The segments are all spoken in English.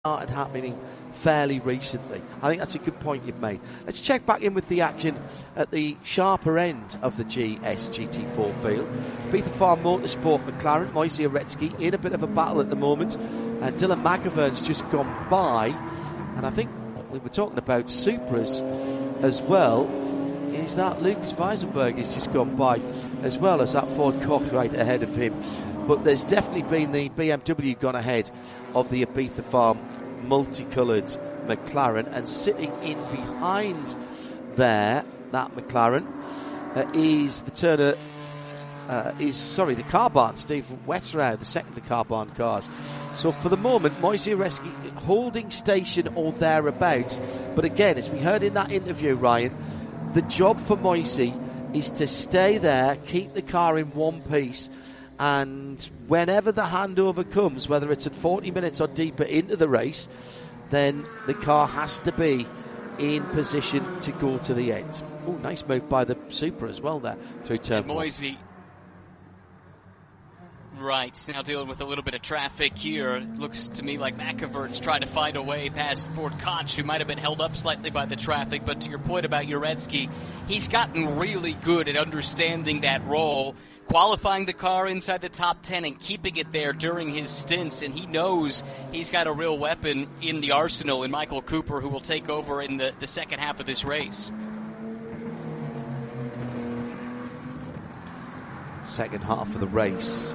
started happening fairly recently. I think that's a good point you've made. Let's check back in with the action at the sharper end of the GS GT4 field. Ibiza Farm Motorsport McLaren, Moise Uretsky in a bit of a battle at the moment, and Dylan McIvern's just gone by, and I think we were talking about Supras as well, is that Lucas Weisenberg has just gone by as well as that Ford Koch right ahead of him. But there's definitely been the BMW gone ahead of the Ibiza Farm multicoloured McLaren, and sitting in behind there, that McLaren, is the Turner, the car barn, Steve Wetterau, the second of the car barn cars. So for the moment, Moise Uretsky holding station or thereabouts. But again, as we heard in that interview, Ryan, the job for Moise is to stay there, keep the car in one piece, and whenever the handover comes, whether it's at 40 minutes or deeper into the race, then the car has to be in position to go to the end. Oh, nice move by the Supra as well there through turn one. Moise, right, now dealing with a little bit of traffic here. It looks to me like McIvern's trying to find a way past Ford Koch, who might have been held up slightly by the traffic. But to your point about Uretsky, he's gotten really good at understanding that role, qualifying the car inside the top 10 and keeping it there during his stints, and he knows he's got a real weapon in the arsenal in Michael Cooper, who will take over in the second half of this race. Second half of the race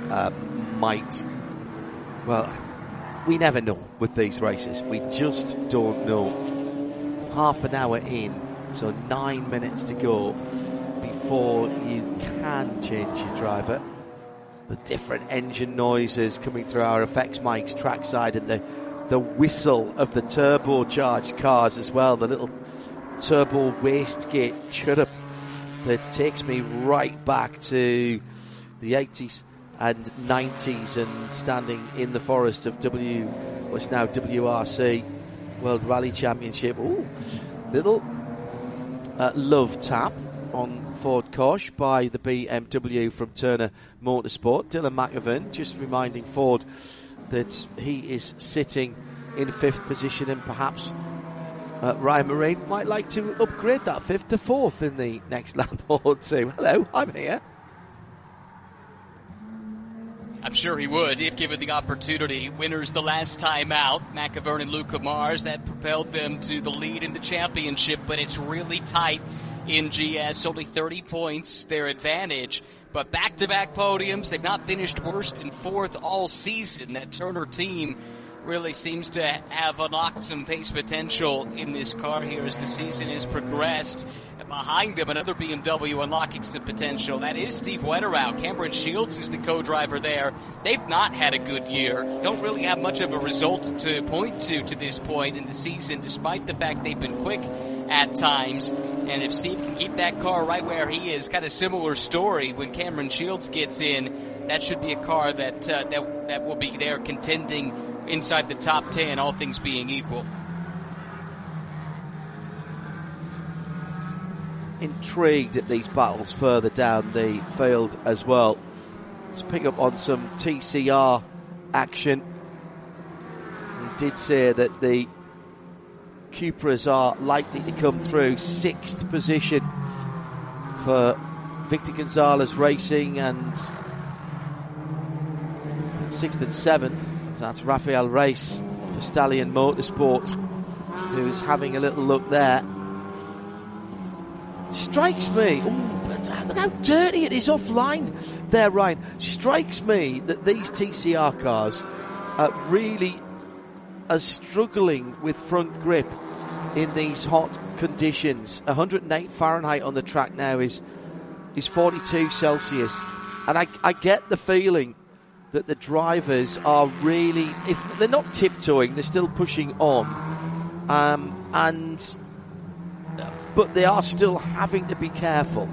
we never know with these races. We just don't know. Half an hour in, so 9 minutes to go before you can change your driver. The different engine noises coming through our effects mics trackside, and the whistle of the turbocharged cars as well, the little turbo wastegate chirrup that takes me right back to the 80s and 90s and standing in the forest of what's now WRC World Rally Championship. Ooh, little love tap on Ford Koch by the BMW from Turner Motorsport. Dylan McIvern just reminding Ford that he is sitting in fifth position, and perhaps Ryan Marine might like to upgrade that fifth to fourth in the next lap or two. Hello, I'm here. I'm sure he would if given the opportunity. Winners the last time out, McIvern and Luca Mars, that propelled them to the lead in the championship, but it's really tight in GS, only 30 points, their advantage. But back-to-back podiums, they've not finished worse than fourth all season. That Turner team really seems to have unlocked some pace potential in this car here as the season has progressed. Behind them, another BMW unlocking some potential. That is Steve Wetterau. Cameron Shields is the co-driver there. They've not had a good year. Don't really have much of a result to point to this point in the season, despite the fact they've been quick at times. And if Steve can keep that car right where he is, kind of similar story when Cameron Shields gets in, that should be a car that will be there contending inside the top 10, all things being equal. Intrigued at these battles further down the field as well. Let's pick up on some TCR action. We did say that the Cupras are likely to come through. Sixth position for Victor Gonzalez Racing, and sixth and seventh, that's Rafael Reis for Stallion Motorsport, who's having a little look there. Strikes me, look how dirty it is offline there, Ryan. Strikes me that these TCR cars really are struggling with front grip in these hot conditions. 108 Fahrenheit on the track now is 42 Celsius. And I get the feeling that the drivers are really, if they're not tiptoeing, they're still pushing on. But they are still having to be careful.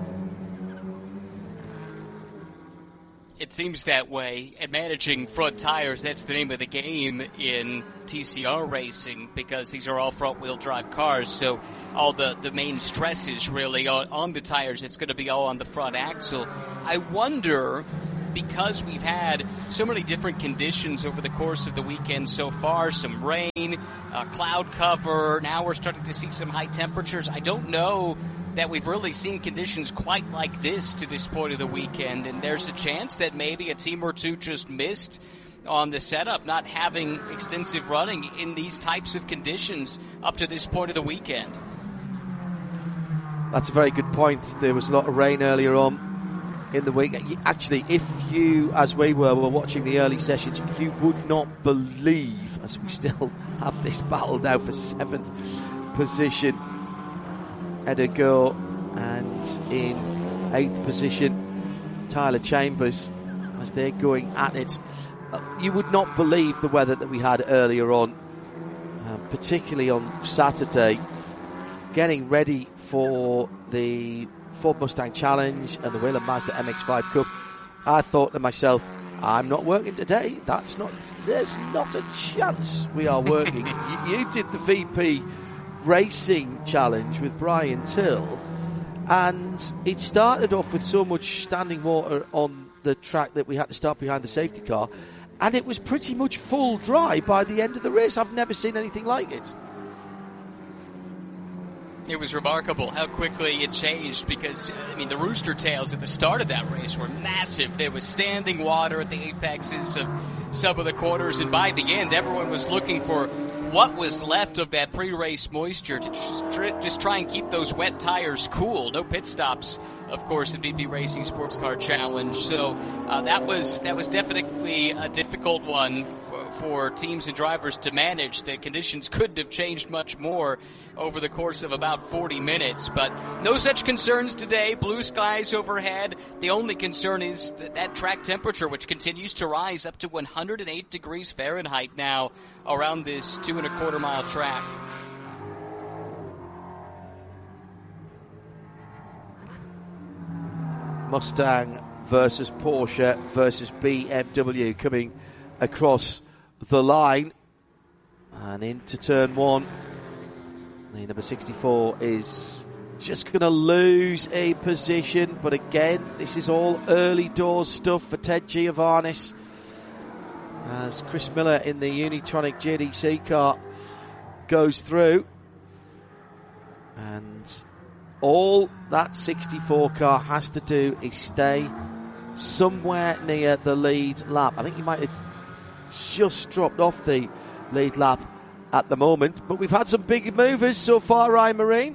It seems that way. And managing front tires, that's the name of the game in TCR racing, because these are all front-wheel drive cars. So all the main stress is really on the tires. It's going to be all on the front axle. I wonder because we've had so many different conditions over the course of the weekend so far, some rain, cloud cover, now we're starting to see some high temperatures. I don't know that we've really seen conditions quite like this to this point of the weekend, and there's a chance that maybe a team or two just missed on the setup, not having extensive running in these types of conditions up to this point of the weekend. That's a very good point. There was a lot of rain earlier on in the week. Actually, if you, as we were watching the early sessions, you would not believe, as we still have this battle now for 7th position, Edgar, and in 8th position, Tyler Chambers, as they're going at it. You would not believe the weather that we had earlier on, particularly on Saturday, getting ready for the Ford Mustang Challenge and the Whelen Mazda MX-5 Cup. I thought to myself, I'm not working today. There's not a chance we are working. You did the VP Racing Challenge with Brian Till, and it started off with so much standing water on the track that we had to stop behind the safety car, and it was pretty much full dry by the end of the race. I've never seen anything like it. It was remarkable how quickly it changed because, the rooster tails at the start of that race were massive. There was standing water at the apexes of some of the corners, and by the end, everyone was looking for what was left of that pre-race moisture to just try and keep those wet tires cool. No pit stops, of course, at VP Racing Sports Car Challenge. So that was definitely a difficult one for teams and drivers to manage. The conditions couldn't have changed much more over the course of about 40 minutes, but no such concerns today. Blue skies overhead. The only concern is that track temperature, which continues to rise up to 108 degrees Fahrenheit now around this 2.25 mile track. Mustang versus Porsche versus BMW coming across the line and into turn one. The number 64 is just going to lose a position, but again, this is all early doors stuff for Ted Giovannis, as Chris Miller in the Unitronic JDC car goes through, and all that 64 car has to do is stay somewhere near the lead lap. I think he might have just dropped off the lead lap at the moment, but we've had some big movers so far, Ryan Marine.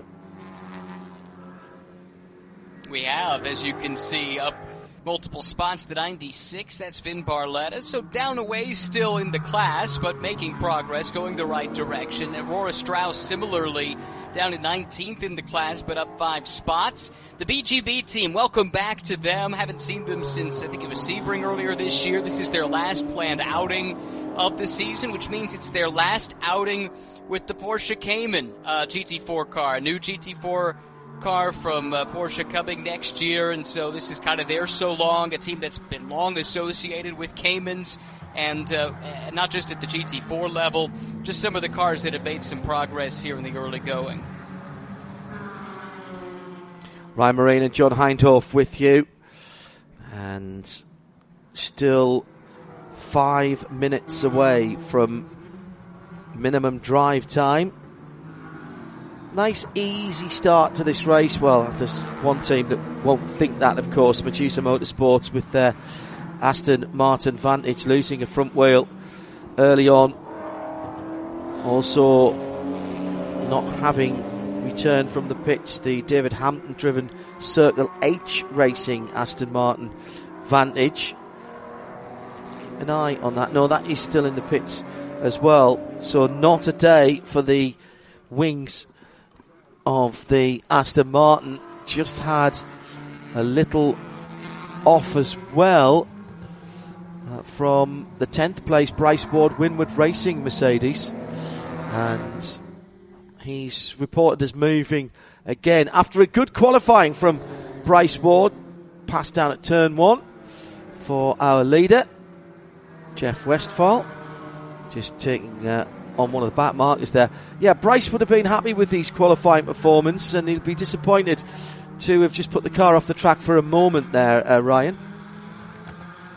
We have, as you can see, up multiple spots. The 96, that's Finn Barletta, so down a ways still in the class, but making progress, going the right direction. Aurora Strauss similarly down at 19th in the class, but up 5 spots. The BGB team, welcome back to them. Haven't seen them since, I think it was Sebring earlier this year. This is their last planned outing of the season, which means it's their last outing with the Porsche Cayman GT4 car, a new GT4 car from Porsche coming next year, and so this is kind of their so long, a team that's been long associated with Caymans, and not just at the GT4 level, just some of the cars that have made some progress here in the early going. Ryan Marine and John Hindhoff with you, and still 5 minutes away from minimum drive time. Nice easy start to this race. Well, there's one team that won't think that, of course, Medusa Motorsports with their Aston Martin Vantage losing a front wheel early on. Also not having returned from the pits, the David Hampton driven Circle H Racing Aston Martin Vantage. Keep an eye on that. No, that is still in the pits as well. So not a day for the wings of the Aston Martin. Just had a little off as well from the 10th place Bryce Ward Winward Racing Mercedes, and he's reported as moving again after a good qualifying from Bryce Ward. Passed down at turn 1 for our leader Jeff Westphal, just taking on one of the back markers there. Yeah, Bryce would have been happy with his qualifying performance, and he'll be disappointed to have just put the car off the track for a moment there, Ryan.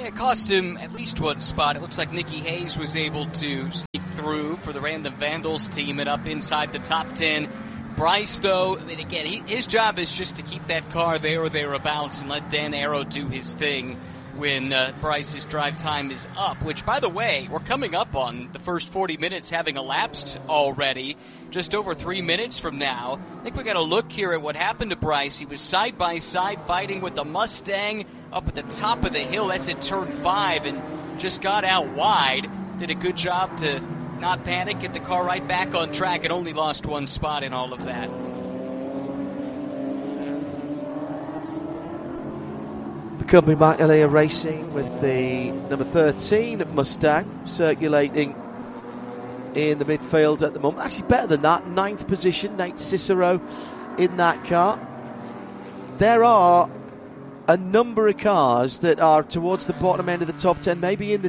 Yeah, it cost him at least one spot. It looks like Nicky Hayes was able to sneak through for the Random Vandals team and up inside the top 10. Bryce, though, I mean, again, his job is just to keep that car there or thereabouts and let Dan Arrow do his thing when Bryce's drive time is up, which, by the way, we're coming up on the first 40 minutes having elapsed already, just over 3 minutes from now. I think we got to look here at what happened to Bryce. He was side-by-side fighting with the Mustang up at the top of the hill. That's at turn 5, and just got out wide. Did a good job to not panic, get the car right back on track, and only lost one spot in all of that. Company Magnalia Racing with the number 13 Mustang circulating in the midfield at the moment. Actually better than that, 9th position, Nate Cicero in that car. There are a number of cars that are towards the bottom end of the top 10, maybe in the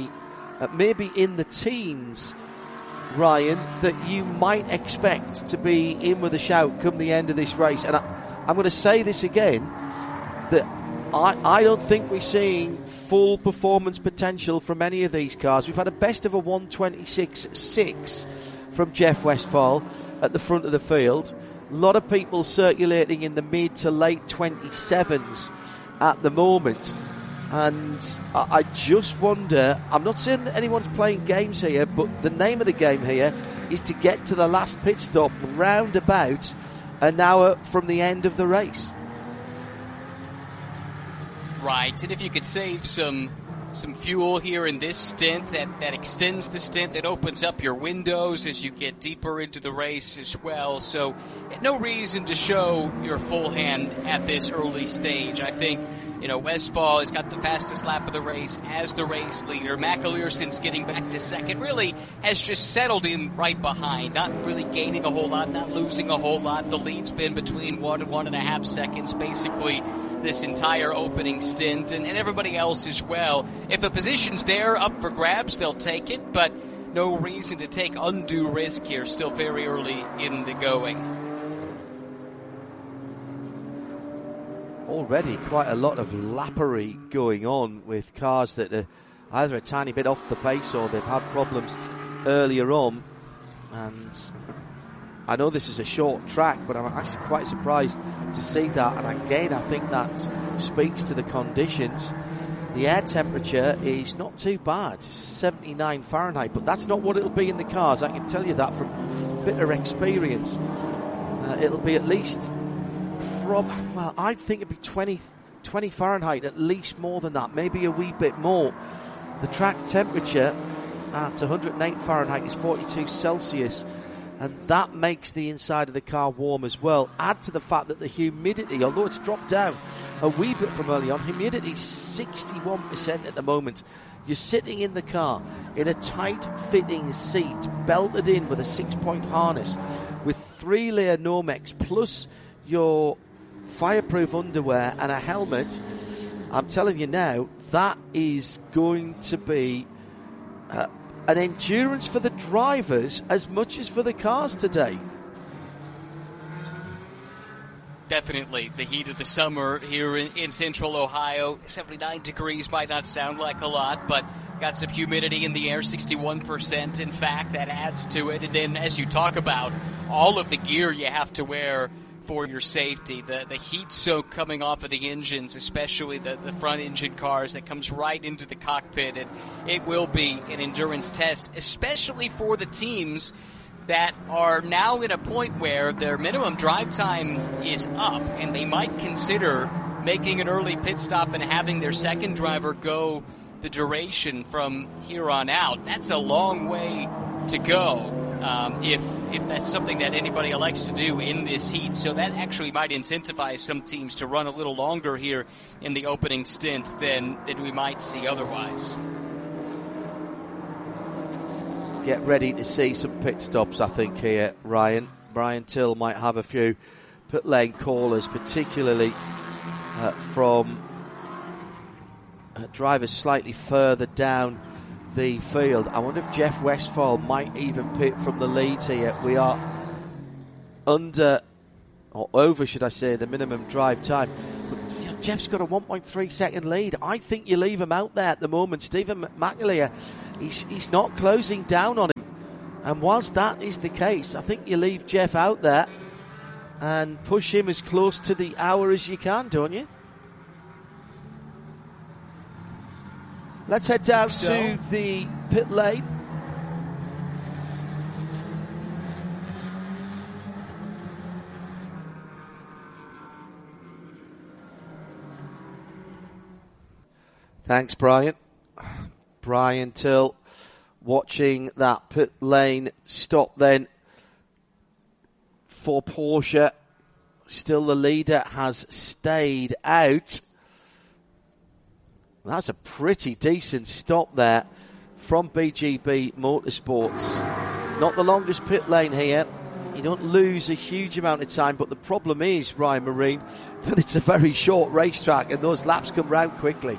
teens, Ryan, that you might expect to be in with a shout come the end of this race. And I'm going to say this again, that I don't think we're seeing full performance potential from any of these cars. We've had a best of a 126.6 from Jeff Westphal at the front of the field. A lot of people circulating in the mid to late 27s at the moment. And I just wonder, I'm not saying that anyone's playing games here, but the name of the game here is to get to the last pit stop round about an hour from the end of the race. Right, and if you could save some fuel here in this stint, that extends the stint, that opens up your windows as you get deeper into the race as well. So no reason to show your full hand at this early stage. I think, Westphal has got the fastest lap of the race as the race leader. McAleer, since getting back to second, really has just settled in right behind, not really gaining a whole lot, not losing a whole lot. The lead's been between 1 and 1.5 seconds, basically, this entire opening stint, and everybody else as well. If the position's there up for grabs, they'll take it, but no reason to take undue risk here. Still very early in the going. Already quite a lot of lappery going on with cars that are either a tiny bit off the pace or they've had problems earlier on. And I know this is a short track, but I'm actually quite surprised to see that. And again, I think that speaks to the conditions. The air temperature is not too bad, 79 Fahrenheit, but that's not what it'll be in the cars. I can tell you that from bitter experience. It'll be at least, I think it'd be 20 Fahrenheit, at least more than that, maybe a wee bit more. The track temperature at 108 Fahrenheit is 42 Celsius. And that makes the inside of the car warm as well. Add to the fact that the humidity, although it's dropped down a wee bit from early on, humidity is 61% at the moment. You're sitting in the car in a tight-fitting seat, belted in with a 6-point harness, with 3-layer Normex, plus your fireproof underwear and a helmet. I'm telling you now, that is going to be an endurance for the drivers as much as for the cars today. Definitely the heat of the summer here in central Ohio. 79 degrees might not sound like a lot, but got some humidity in the air, 61%. In fact, that adds to it. And then as you talk about all of the gear you have to wear for your safety, the heat soak coming off of the engines, especially the front engine cars, that comes right into the cockpit, and it will be an endurance test, especially for the teams that are now in a point where their minimum drive time is up, and they might consider making an early pit stop and having their second driver go the duration from here on out. That's a long way to go. If that's something that anybody elects to do in this heat. So that actually might incentivize some teams to run a little longer here in the opening stint than we might see otherwise. Get ready to see some pit stops, I think, here, Ryan. Brian Till might have a few pit lane callers, particularly from drivers slightly further down the field. I wonder if Jeff Westphal might even pit from the lead here. We are under, or over should I say, the minimum drive time. But Jeff's got a 1.3 second lead. I think you leave him out there at the moment. Stephen McAleer, he's not closing down on him. And whilst that is the case, I think you leave Jeff out there and push him as close to the hour as you can, don't you? Let's head down to the pit lane. Thanks, Brian. Brian Till watching that pit lane stop then for Porsche. Still the leader has stayed out. That's a pretty decent stop there from BGB Motorsports. Not the longest pit lane here. You don't lose a huge amount of time, but the problem is, Ryan Marine, that it's a very short racetrack and those laps come round quickly.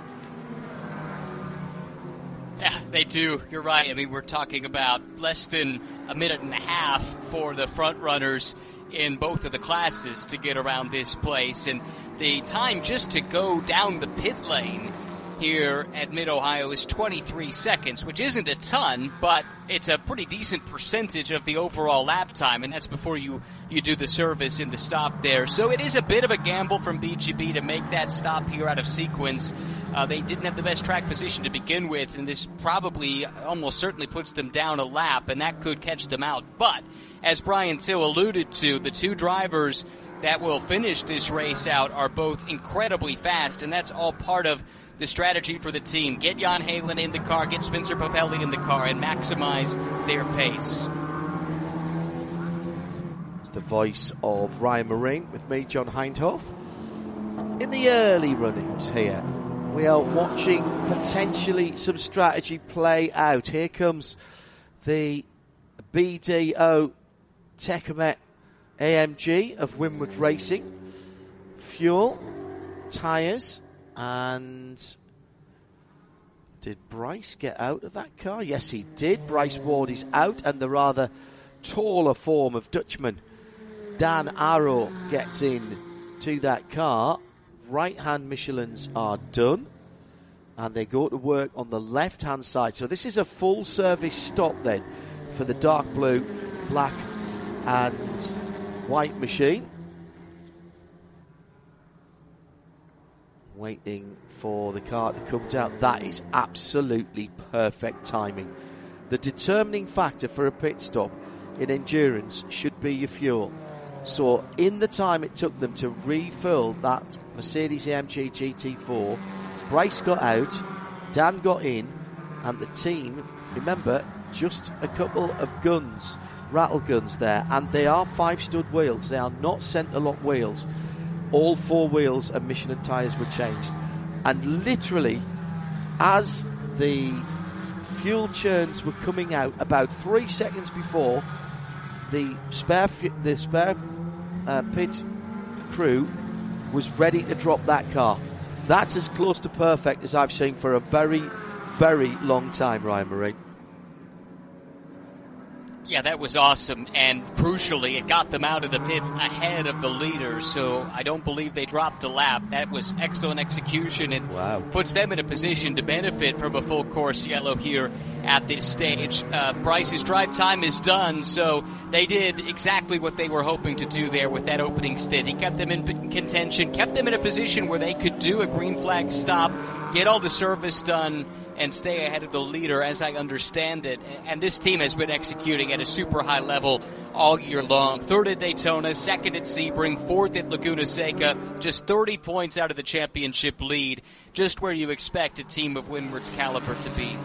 Yeah, they do. You're right. I mean, we're talking about less than a minute and a half for the front runners in both of the classes to get around this place. And the time just to go down the pit lane here at Mid-Ohio is 23 seconds, which isn't a ton, but it's a pretty decent percentage of the overall lap time, and that's before you do the service in the stop there. So it is a bit of a gamble from BGB to make that stop here out of sequence. They didn't have the best track position to begin with, and this probably almost certainly puts them down a lap, and that could catch them out. But as Brian Till alluded to, the two drivers that will finish this race out are both incredibly fast, and that's all part of the strategy for the team. Get Jan Heylen in the car, get Spencer Papelli in the car, and maximize their pace. It's the voice of Ryan Marine with me, John Hindhoff. In the early runnings here, we are watching potentially some strategy play out. Here comes the BDO Tecamet AMG of Winward Racing. Fuel, tyres, and did Bryce get out of that car? Yes, he did. Bryce Ward is out, and the rather taller form of Dutchman Dan Arrow gets in to that car. Right-hand Michelins are done, and they go to work on the left-hand side. So this is a full-service stop then for the dark blue, black and white machine. Waiting for the car to come down. That is absolutely perfect timing. The determining factor for a pit stop in endurance should be your fuel. So in the time it took them to refill that Mercedes-AMG GT4, Bryce got out, Dan got in, and the team, remember, just a couple of guns, rattle guns there, and they are 5-stud wheels. They are not centre-lock wheels. All 4 wheels and Michelin tyres were changed. And literally, as the fuel churns were coming out, about 3 seconds before, the spare pit crew was ready to drop that car. That's as close to perfect as I've seen for a very, very long time, Ryan Marine. Yeah, that was awesome, and crucially, it got them out of the pits ahead of the leaders, so I don't believe they dropped a lap. That was excellent execution and puts them in a position to benefit from a full course yellow here at this stage. Bryce's drive time is done, so they did exactly what they were hoping to do there with that opening stint. He kept them in contention, kept them in a position where they could do a green flag stop, get all the service done, and stay ahead of the leader, as I understand it. And this team has been executing at a super high level all year long. Third at Daytona, second at Sebring, fourth at Laguna Seca, just 30 points out of the championship lead, just where you expect a team of Winward's caliber to be.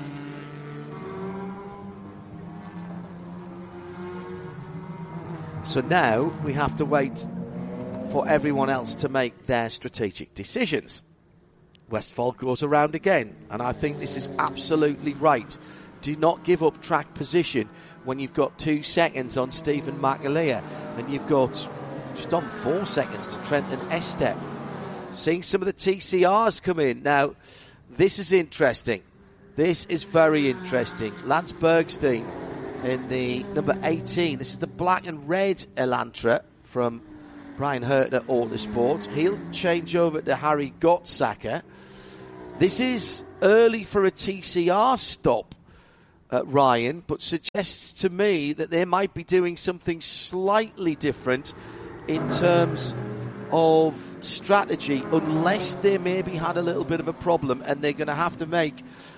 So now we have to wait for everyone else to make their strategic decisions. Westphal goes around again, and I think this is absolutely right. Do not give up track position when you've got 2 seconds on Stephen McAleer, and you've got just on 4 seconds to Trenton Estep. Seeing some of the TCRs come in. Now, this is interesting. This is very interesting. Lance Bergstein in the number 18. This is the black and red Elantra from Brian Herter Autosport. He'll change over to Harry Gottsacker. This is early for a TCR stop, Ryan, but suggests to me that they might be doing something slightly different in terms of strategy, unless they maybe had a little bit of a problem and they're going to have to make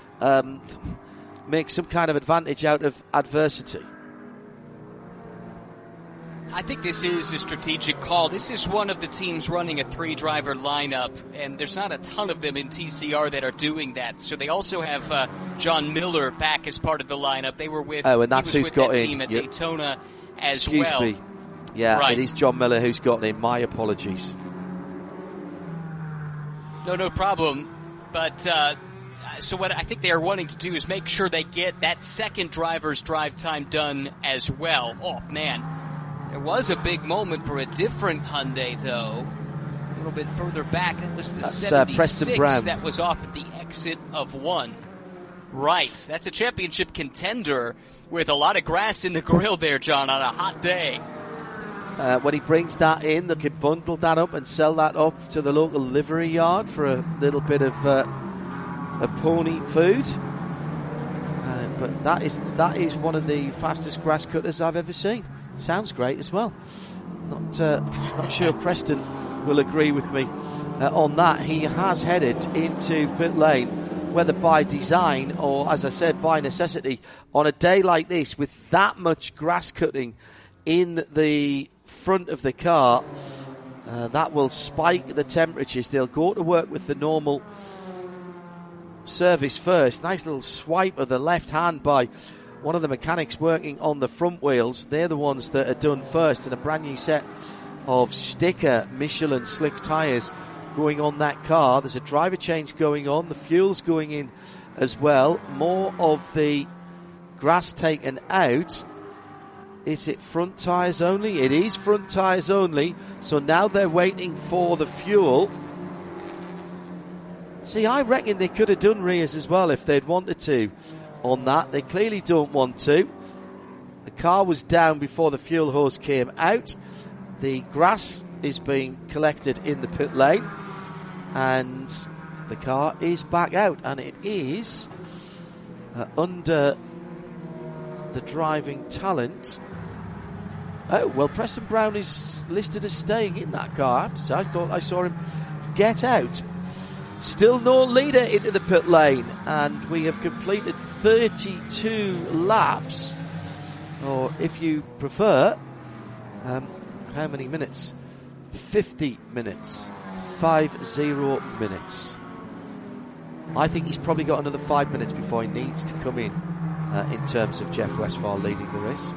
some kind of advantage out of adversity. I think this is a strategic call. This is one of the teams running a 3-driver lineup, and there's not a ton of them in TCR that are doing that. So they also have John Miller back as part of the lineup. They were with, and that's he was who's with got that in. team at Daytona as Excuse well. me. Yeah, right. It is John Miller who's got in. My apologies. No problem. But so what I think they are wanting to do is make sure they get that second driver's drive time done as well. Oh, man. There was a big moment for a different Hyundai, though. A little bit further back. That was the 76 Preston Brown. That was off at the exit of 1. Right. That's a championship contender with a lot of grass in the grill there, John, on a hot day. When he brings that in, they can bundle that up and sell that up to the local livery yard for a little bit of pony food. But that is one of the fastest grass cutters I've ever seen. Sounds great as well. Not sure Preston will agree with me on that. He has headed into pit lane, whether by design or, as I said, by necessity. On a day like this, with that much grass cutting in the front of the car, that will spike the temperatures. They'll go to work with the normal service first. Nice little swipe of the left hand by one of the mechanics working on the front wheels. They're the ones that are done first, and a brand new set of sticker Michelin slick tyres going on that car. There's a driver change going on. The fuel's going in as well. More of the grass taken out. Is it front tyres only? It is front tyres only. So now they're waiting for the fuel. See, I reckon they could have done rears as well if they'd wanted to on that. They clearly don't want to. The car was down before the fuel hose came out. The grass is being collected in the pit lane, and the car is back out, and it is under the driving talent. Oh, well, Preston Brown is listed as staying in that car. I have to say, I thought I saw him get out. Still no leader into the pit lane, and we have completed 32 laps, or if you prefer, how many minutes? 50 minutes. 50 minutes. I think he's probably got another 5 minutes before he needs to come in terms of Jeff Westphal leading the race.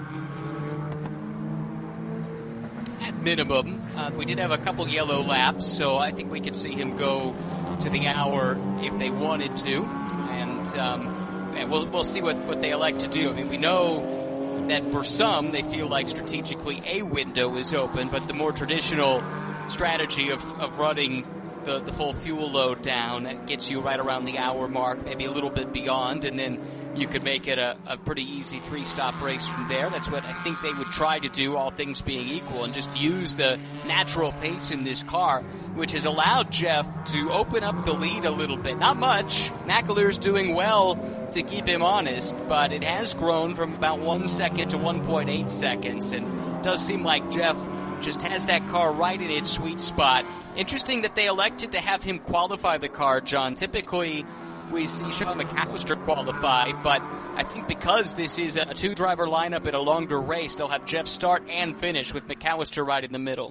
At minimum, we did have a couple yellow laps, so I think we could see him go to the hour if they wanted to, and we'll see what they elect to do. I mean, we know that for some, they feel like strategically a window is open, but the more traditional strategy of running the full fuel load down, that gets you right around the hour mark, maybe a little bit beyond, and then you could make it a pretty easy 3-stop race from there. That's what I think they would try to do, all things being equal, and just use the natural pace in this car, which has allowed Jeff to open up the lead a little bit. Not much. McAleer's doing well to keep him honest, but it has grown from about 1 second to 1.8 seconds, and it does seem like Jeff just has that car right in its sweet spot. Interesting that they elected to have him qualify the car, John. Typically, we see Sean McAllister qualify, but I think because this is a 2-driver lineup in a longer race, they'll have Jeff start and finish with McAllister right in the middle.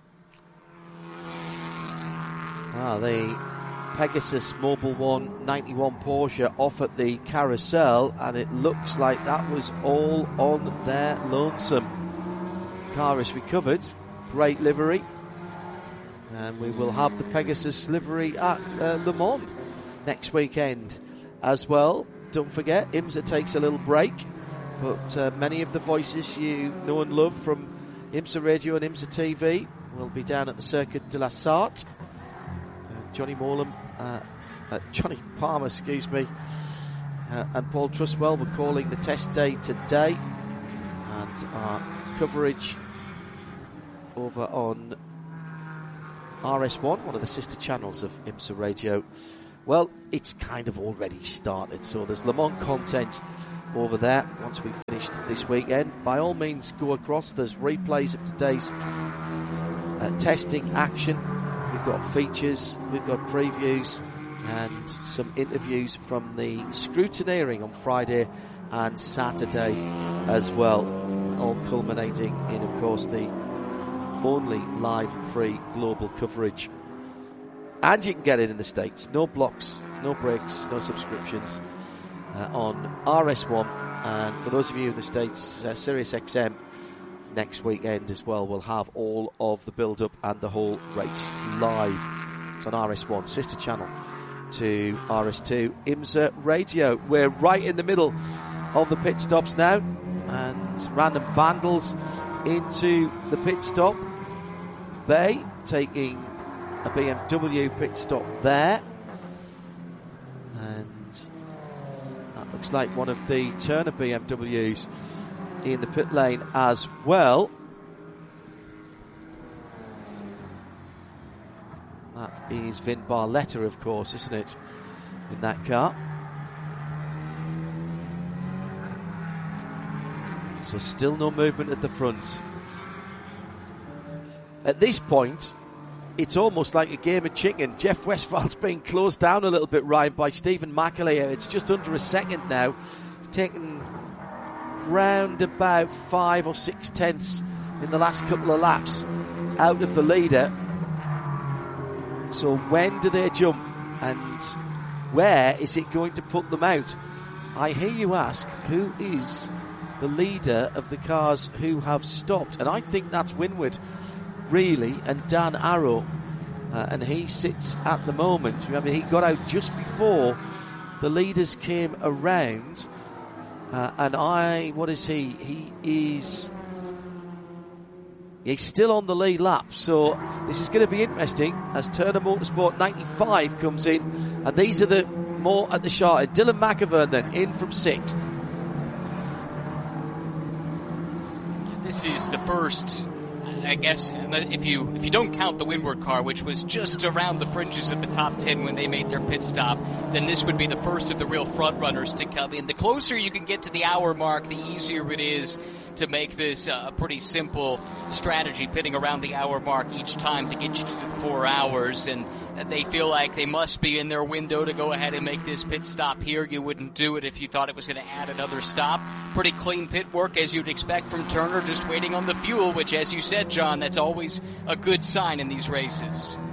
The Pegasus Mobil 1 91 Porsche off at the carousel, and it looks like that was all on their lonesome. Car is recovered. Great livery. And we will have the Pegasus livery at Le Mans next weekend as well. Don't forget, IMSA takes a little break, but many of the voices you know and love from IMSA Radio and IMSA TV will be down at the Circuit de la Sarthe. Johnny Palmer, and Paul Trustwell were calling the test day today, and our coverage over on RS1, one of the sister channels of IMSA Radio. Well, it's kind of already started, so there's Le Mans content over there once we've finished this weekend. By all means, go across. There's replays of today's testing action. We've got features, we've got previews, and some interviews from the scrutineering on Friday and Saturday as well, all culminating in, of course, the only live free global coverage. And you can get it in the States. No blocks, no breaks, no subscriptions on RS1. And for those of you in the States, Sirius XM next weekend as well will have all of the build-up and the whole race live. It's on RS1, sister channel to RS2 IMSA Radio. We're right in the middle of the pit stops now, and random vandals into the pit stop bay, taking a BMW pit stop there, and that looks like one of the Turner BMWs in the pit lane as well. That is Vin Barletta, of course, isn't it, in that car? So still no movement at the front. At this point, it's almost like a game of chicken. Jeff Westphal's being closed down a little bit, Ryan, by Stephen McAleer. It's just under a second now. He's taken round about 5 or 6 tenths in the last couple of laps out of the leader. So when do they jump, and where is it going to put them out? I hear you ask, who is the leader of the cars who have stopped? And I think that's Winward, really, and Dan Arrow, and he sits at the moment. Remember, he got out just before the leaders came around, and what is he? He's still on the lead lap, so this is going to be interesting as Turner Motorsport 95 comes in, and these are the more at the short end. Dylan McIvern then in from 6th. This is the first, I guess, if you don't count the Winward car, which was just around the fringes of the top 10 when they made their pit stop, then this would be the first of the real front runners to come in. The closer you can get to the hour mark, the easier it is to make this a pretty simple strategy, pitting around the hour mark each time to get you to 4 hours, and they feel like they must be in their window to go ahead and make this pit stop here. You wouldn't do it if you thought it was going to add another stop. Pretty clean pit work, as you'd expect from Turner, just waiting on the fuel, which, as you said, John, that's always a good sign in these races.